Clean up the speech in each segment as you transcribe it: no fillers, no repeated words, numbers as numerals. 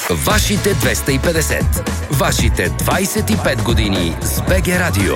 Вашите 250. Вашите 25 години с БГ Радио.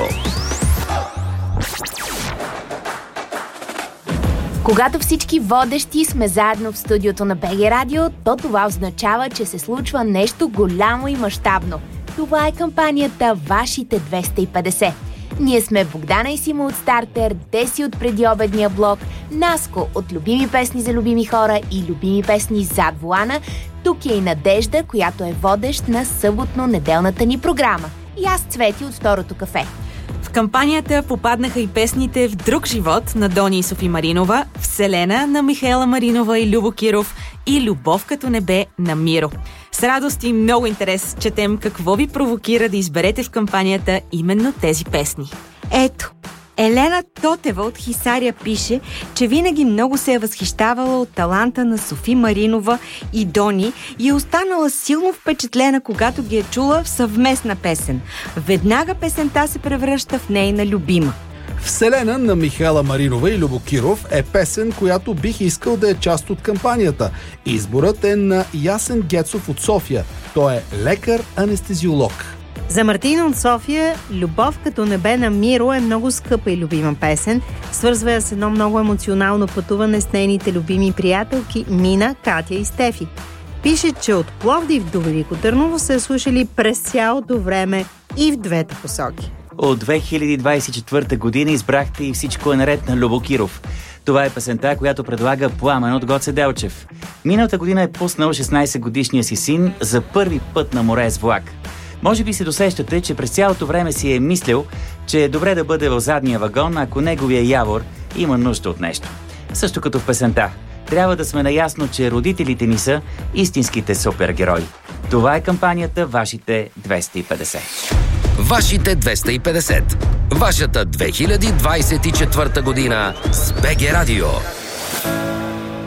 Когато всички водещи сме заедно в студиото на БГ Радио, то това означава, че се случва нещо голямо и мащабно. Това е кампанията Вашите 250. Ние сме Богдана и Симо от Стартер, Деси от предиобедния блок, Наско от Любими песни за любими хора и Любими песни зад волана. Тук е и Надежда, която е водещ на съботно-неделната ни програма. И аз, Цвети, от Второто кафе. В кампанията попаднаха и песните "В друг живот" на Дони и Софи Маринова, "Вселена" на Михаела Маринова и Любо Киров и "Любов като небе" на Миро. С радост и много интерес четем какво ви провокира да изберете в кампанията именно тези песни. Ето, Елена Тотева от Хисаря пише, че винаги много се е възхищавала от таланта на Софи Маринова и Дони и е останала силно впечатлена, когато ги е чула в съвместна песен. Веднага песента се превръща в нейна любима. "Вселена" на Михаела Маринова и Любо Киров е песен, която бих искал да е част от кампанията. Изборът е на Ясен Гецов от София. Той е лекар-анестезиолог. За Мартина от София "Любов като небе" на Миро е много скъпа и любима песен. Свързва я с едно много емоционално пътуване с нейните любими приятелки Мина, Катя и Стефи. Пише, че от Пловдив до Велико Търново се е слушали през цялото време и в двете посоки. От 2024 година избрахте "И всичко е наред" на Любо Киров. Това е песента, която предлага Пламен от Гоце Делчев. Миналата година е пуснал 16-годишния си син за първи път на море с влак. Може би се досещате, че през цялото време си е мислил, че е добре да бъде в задния вагон, ако неговия явор има нужда от нещо. Също като в песента. Трябва да сме наясно, че родителите ни са истинските супергерои. Това е кампанията Вашите 250. Вашите 250. Вашата 2024 година с БГ Радио.